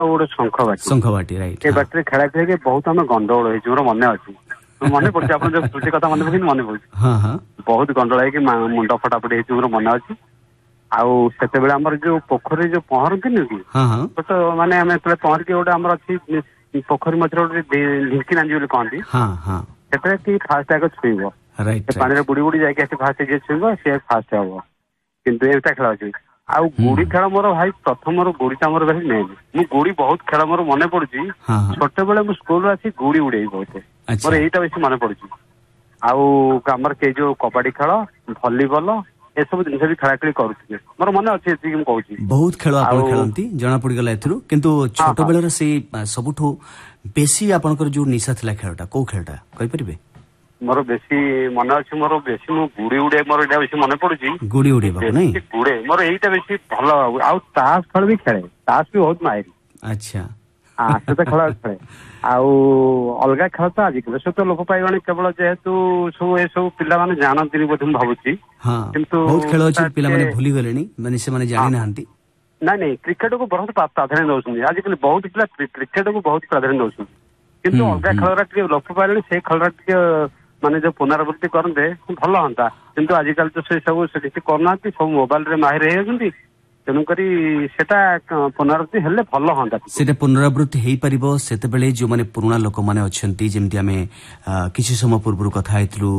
ଗୋଟେ ଶଙ୍ଖବାଟି write a ବାଟିରେ ଖେଳା ଖେଳିକି ବହୁତ ଆମେ ଗଣ୍ଡଗୋଳ ହେଇଛି ମୋର ମନେ ଅଛି ମନେ ପଡୁଛି ଆପଣ ଯୋଉ ସ୍ମୃତି କଥା ମନେ ପଡୁଛି ମନେ ପଡୁଛି ବହୁତ ଗଣ୍ଡଗୋଳ ହେଇକି ମୁଣ୍ଡ ଫଟାଫଟି ହେଇଛି ମୋର ମନେ ଅଛି। ଆଉ ସେତେବେଳେ ଆମର ଯୋଉ ପୋଖରୀ ଯୋଉ ପହଁରନ୍ତିନି କି ତ ମାନେ ଆମେ ଯେତେବେଳେ ପହଁରିକି ଗୋଟେ ଆମର ଅଛି ପୋଖରୀ ମଝିରେ ଗୋଟେ ଢିଙ୍କି ନାଞ୍ଜି ବୋଲି କହନ୍ତି ସେତେବେଳେ କି ଫାଷ୍ଟ ଆଗ ଛୁଇଁବ ସେ ପାଣିରେ ବୁଡି ବୁଡି ଯାଇକି ଆସି ଫାଷ୍ଟ ଯିଏ ଛୁଇଁବ ସିଏ ଫାଷ୍ଟ ହବ। କିନ୍ତୁ ଏଇଟା ଖେଳ ଅଛି। ଆଉ ଗୁଡି ଖେଳ ମୋର ଭାଇ ପ୍ରଥମରୁ ଗୁଡିଟା ମୋର ଭାଇ ମେନ୍। ମୁଁ ଗୁଡି ବହୁତ ଖେଳ ମୋର ମନେ ପଡୁଛି ଛୋଟବେଳେ ମୁଁ ସ୍କୁଲରୁ ଆସି ଗୁଡି ଉଡେଇ ବହୁତ ମୋର ଏଇଟା ବେଶୀ ମନେ ପଡୁଛି। ଆଉ ଆମର ସେଇ ଯୋଉ କବାଡି ଖେଳ ଭଲିବଲ ଏସବୁ ଜିନିଷ ବି ଖେଳା ଖେଳି କରୁଥିଲେ ମୋର ମନେ ଅଛି ଏତିକି ମୁଁ କହୁଛି। ବହୁତ ଖେଳ ଆପଣ ଖେଳନ୍ତି ଜଣା ପଡିଗଲା ଏଥିରୁ କିନ୍ତୁ ଛୋଟ ବେଳର ସେଇ ସବୁଠୁ ବେଶୀ ଆପଣଙ୍କର ଯୋଉ ନିଶା ଥିଲା ଖେଳଟା କୋଉ ଖେଳଟା କହିପାରିବେ? ମୋର ବେଶୀ ମନେ ଅଛି ମୁଁ ଗୁଡି ଉଡେ ମୋର ଏଇଟା ବେଶୀ ମନେ ପଡୁଛି ଗୁଡି ଉଡେଇବାକୁ ନାଇଁ ଗୁଡେ ମୋର ଏଇଟା ବେଶୀ ଭଲ ଆଉ ତାସ ଖେଳ ବି ଖେଳେ ତାସ ବି ବହୁତ ମାହିର। ଆଚ୍ଛା ସେ ତ ଖେଳ ଖେଳେ ଆଉ ଅଲଗା ଖେଳ ତ ଆଜିକାଲି ସବୁ ତ ଲୋପ ପାଇଗଲାଣି କେବଳ ଯେହେତୁ ସବୁ ଏସବୁ ପିଲାମାନେ ଜାଣନ୍ତିନି ବୋଧେ ମୁଁ ଭାବୁଛି। କିନ୍ତୁ ବହୁତ ଖେଳ ଅଛି ପିଲାମାନେ ଭୁଲିଗଲେଣି ମାନେ ସେମାନେ ଜାଣିନାହାନ୍ତି। ନାଇଁ କ୍ରିକେଟକୁ ବହୁତ ପ୍ରାଧାନ୍ୟ ଦଉଛନ୍ତି ଆଜିକାଲି ବହୁତ ପିଲା କ୍ରିକେଟକୁ ବହୁତ ପ୍ରାଧାନ୍ୟ ଦଉଛନ୍ତି କିନ୍ତୁ ଅଲଗା ଖେଳରା ଟିକେ ଲୋପ ପାଇଲେଣି ସେଇ ଖେଳରା ଟିକେ ମାନେ ଯୋଉ ପୁନରାବୃତ୍ତି କରନ୍ତେ ଭଲ ହୁଅନ୍ତା କିନ୍ତୁ ଆଜିକାଲି ତ ସେ ସବୁ କିଛି କରୁନାହାନ୍ତି ସବୁ ମୋବାଇଲରେ ମାହିର ହେଇଯାଉଛନ୍ତି ତେଣୁକରି ସେଟା ପୁନରାବୃତ୍ତି ହେଲେ ଭଲ ହୁଅନ୍ତା। ସେଟା ପୁନରାବୃତ୍ତି ହେଇପାରିବ ସେତେବେଳେ ଯୋଉମାନେ ପୁରୁଣା ଲୋକମାନେ ଅଛନ୍ତି ଯେମିତି ଆମେ କିଛି ସମୟ ପୂର୍ବରୁ କଥା ହେଇଥିଲୁ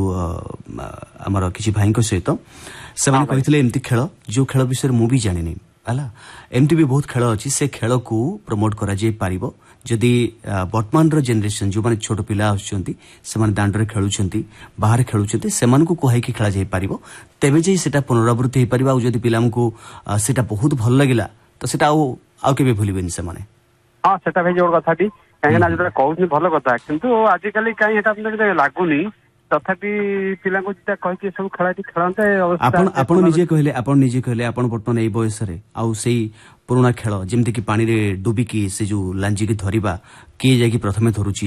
ଆମର କିଛି ଭାଇଙ୍କ ସହିତ ସେମାନେ କହିଥିଲେ ଏମିତି ଖେଳ ଯୋଉ ଖେଳ ବିଷୟରେ ମୁଁ ବି ଜାଣିନି ହେଲା ଏମିତି ବି ବହୁତ ଖେଳ ଅଛି ସେ ଖେଳକୁ ପ୍ରମୋଟ କରାଯାଇ ପାରିବ ଯଦି ବର୍ତ୍ତମାନର ଜେନେରେସନ ଯୋଉମାନେ ଛୋଟ ପିଲା ଆସୁଛନ୍ତି ସେମାନେ ଦାଣ୍ଡରେ ଖେଳୁଛନ୍ତି ବାହାରେ ଖେଳୁଛନ୍ତି ସେମାନଙ୍କୁ କୁହାଇକି ଖେଳାଯାଇ ପାରିବ ତେବେ ଯାଇ ସେଟା ପୁନରାବୃତ୍ତି ହେଇପାରିବ। ଆଉ ଯଦି ପିଲାଙ୍କୁ ସେଟା ବହୁତ ଭଲ ଲାଗିଲା ତ ସେଟା ଆଉ କେବେ ଭୁଲିବେନି ସେମାନେ। ସେଟା ଭାଇ ଯୋଉ କଥାଟି କାହିଁକିନା ଯୋଉଟା କହୁଛନ୍ତି ଭଲ କଥା କିନ୍ତୁ ଆଜିକାଲି କାହିଁ ଏଟା ଲାଗୁନି ତଥାପି ପିଲାଙ୍କୁ ଯେଟା କହିକି ସବୁ ଖେଳାଟି ଖେଳନ୍ତେ। ଆପଣ ନିଜେ କହିଲେ ଆପଣ ବର୍ତ୍ତମାନ ଏଇ ବୟସରେ ଆଉ ସେଇ ପୁରୁଣା ଖେଳ ଯେମିତି କି ପାଣିରେ ଡୁବିକି ସେ ଯୋଉ ଲାଞ୍ଜିକି ଧରିବା କିଏ ଯାଇକି ପ୍ରଥମେ ଧରୁଛି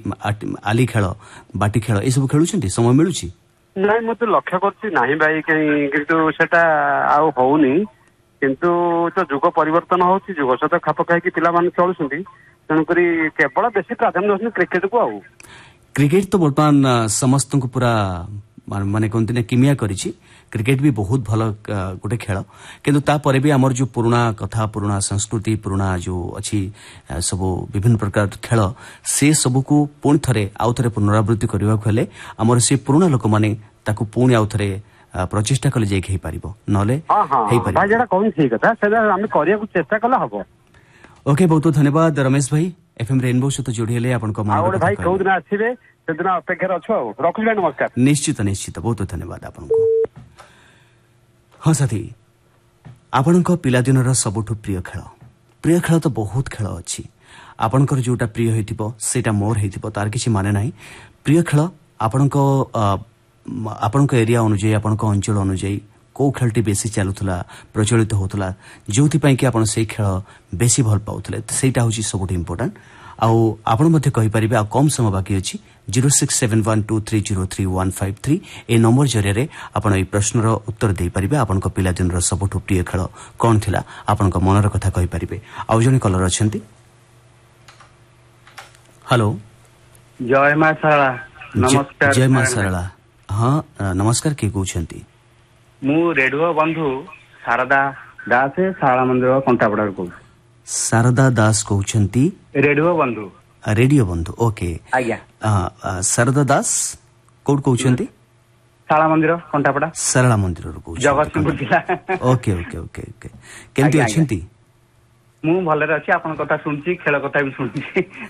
ଆଲି ଖେଳ ବାଟି ଖେଳ ଏସବୁ ଖେଳୁଛନ୍ତି ସମୟ ମିଳୁଛି? ନାଇଁ ମୁଁ ତ ଲକ୍ଷ୍ୟ କରୁଛି ନାହିଁ ଭାଇ କିନ୍ତୁ ସେଟା ଆଉ ହଉନି କିନ୍ତୁ ତ ଯୁଗ ପରିବର୍ତ୍ତନ ହଉଛି ଯୁଗ ସହିତ ଖାପ ଖାଇକି ପିଲାମାନେ ଚଳୁଛନ୍ତି ତେଣୁକରି କେବଳ ବେଶୀ ପ୍ରାଧାନ୍ୟ ଦଉଛନ୍ତି କ୍ରିକେଟକୁ। ଆଉ କ୍ରିକେଟ ତ ବର୍ତ୍ତମାନ ସମସ୍ତଙ୍କୁ ପୁରା ମାନେ କହନ୍ତି ନା କିମିଆ କରିଛି କ୍ରିକେଟ ବି ବହୁତ ଭଲ ଗୋଟେ ଖେଳ କିନ୍ତୁ ତାପରେ ବି ଆମର ଯୋଉ ପୁରୁଣା କଥା ପୁରୁଣା ସଂସ୍କୃତି ପୁରୁଣା ଯୋଉ ଅଛି ସବୁ ବିଭିନ୍ନ ପ୍ରକାର ଖେଳ ସେ ସବୁକୁ ପୁଣି ଥରେ ଆଉ ଥରେ ପୁନରାବୃତ୍ତି କରିବାକୁ ହେଲେ ଆମର ସେ ପୁରୁଣା ଲୋକମାନେ ତାକୁ ପୁଣି ଆଉ ଥରେ ପ୍ରଚେଷ୍ଟା କଲେ ଯାଇକି ହେଇପାରିବ ନହେଲେ ଆମେ କରିବାକୁ ଚେଷ୍ଟା କଲେ ହବ। ଓକେ ବହୁତ ବହୁତ ଧନ୍ୟବାଦ ରମେଶ ଭାଇ ଏଫଏମ୍ ରେନବୋ ସହିତ ଯୋଡି ହେଲେ ଆପଣଙ୍କ ମନର କଥା ଭାଇ କୋଉଦିନ ଆସିବେ ସେଦିନ ଅପେକ୍ଷାରେ ଅଛୁ ଆଉ ରଖୁଛି ଭାଇ ନମସ୍କାର। ନିଶ୍ଚିତ ବହୁତ ଧନ୍ୟବାଦ ଆପଣଙ୍କୁ। ହଁ ସାଥୀ ଆପଣଙ୍କ ପିଲାଦିନର ସବୁଠୁ ପ୍ରିୟ ଖେଳ ତ ବହୁତ ଖେଳ ଅଛି ଆପଣଙ୍କର ଯୋଉଟା ପ୍ରିୟ ହେଇଥିବ ସେଇଟା ମୋର ହେଇଥିବ ତାର କିଛି ମାନେ ନାହିଁ ପ୍ରିୟ ଖେଳ ଆପଣଙ୍କ ଏରିଆ ଅନୁଯାୟୀ ଆପଣଙ୍କ ଅଞ୍ଚଳ ଅନୁଯାୟୀ କୋଉ ଖେଳଟି ବେଶୀ ଚାଲୁଥିଲା ପ୍ରଚଳିତ ହେଉଥିଲା ଯୋଉଥିପାଇଁ କି ଆପଣ ସେଇ ଖେଳ ବେଶୀ ଭଲ ପାଉଥିଲେ ସେଇଟା ହେଉଛି ସବୁଠୁ ଇମ୍ପୋର୍ଟାଣ୍ଟ। ଆଉ ଆପଣ ମଧ୍ୟ କହିପାରିବେ ଆଉ କମ୍ ସମୟ ବାକି ଅଛି 067123033153 ଏ ନମ୍ବର ଜରିଆରେ ଆପଣ ଏହି ପ୍ରଶ୍ନର ଉତ୍ତର ଦେଇପାରିବେ ଆପଣଙ୍କ ପିଲାଦିନର ସବୁଠୁ ପ୍ରିୟ ଖେଳ କ'ଣ ଥିଲା ଆପଣଙ୍କ ମନର କଥା କହିପାରିବେ। ଆଉ ଜଣେ କଲର ଅଛନ୍ତି। ହ୍ୟାଲୋ ଜୟ ମା ଶାରଳା ନମସ୍କାର। ଜୟ ମା ଶାରଳା ହଁ ନମସ୍କାର କିଏ କହୁଛନ୍ତି? ମୁଁ ରେଡୁଅ ବନ୍ଧୁ ଶାରଦା ଦାସ ଶାରଳା ମନ୍ଦିର କଣ୍ଟାପଡାରୁ କହୁଛି। ଶାରଦା ଦାସ କହୁଛନ୍ତି ରେଡିଓ ବନ୍ଧୁ ଓକେ ଆଜ୍ଞା ଶାରଦା ଦାସ କୋଉଠୁ କହୁଛନ୍ତି? ଶାରଳା ମନ୍ଦିର କଣ୍ଟାପଡା ଶାରଳା ମନ୍ଦିରରୁ କହୁଛନ୍ତି ଓକେ କେମିତି ଅଛନ୍ତି? ମୁଁ ଭଲରେ ଅଛି ଆପଣଙ୍କ କଥା ଶୁଣୁଛି ଖେଳ କଥା ବି ଶୁଣୁଛି।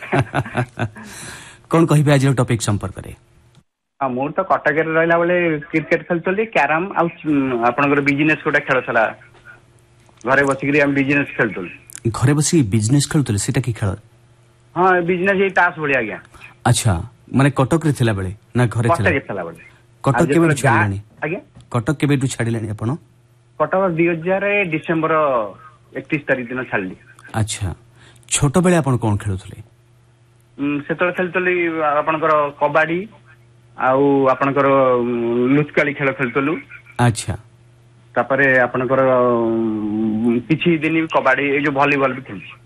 କଣ କହିବେ ଆଜିର ଟପିକ ସମ୍ପର୍କରେ? ମୁଁ ତ କଟକରେ ରହିଲା ବେଳେ କ୍ରିକେଟ ଖେଳୁଥିଲି କ୍ୟାରମ ଆଉ ଆପଣଙ୍କର ବିଜନେସ ଗୋଟେ ଖେଳ ଥିଲା ଘରେ ବସିକିରି ଆମେ ବିଜନେସ ଖେଳୁଥିଲୁ। ଘରେ ବସି ବିଜନେସ ଖେଳୁଥିଲେ ସେଟା କି ଖେଳ? ହଁ ବିଜନେସ ଏଇ ତାସ ଭଳିଆ ଆଜ୍ଞା। ଆଚ୍ଛା ମାନେ କଟକରେ ଥିଲାବେଳେ ନା ଘରେ ଥିଲାବେଳେ? କଟକ କେବେଠୁ ଛାଡ଼ିଲାଣି? ଆଜ୍ଞା କଟକ କେବେଠୁ ଛାଡ଼ିଲାଣି ଆପଣ? କଟକ 2000 ଡିସେମ୍ବର 31 ତାରିଖ ଦିନ ଛାଡ଼ିଲି। ଆଚ୍ଛା ଛୋଟବେଳେ ଆପଣ କଣ ଖେଳୁଥିଲେ? ସେତେବେଳେ ଖେଳୁଥିଲି ଆପଣଙ୍କର କବାଡି ଆଉ ଆପଣଙ୍କର ଲୁଚକାଳି ଖେଳ ଖେଳୁଥିଲୁ। ଆଚ୍ଛା ତାପରେ ଆପଣଙ୍କର କିଛି ଦିନ କବାଡି ଏଇ ଯୋଉ ଭଲିବଲ ବି ଖେଳୁଛି।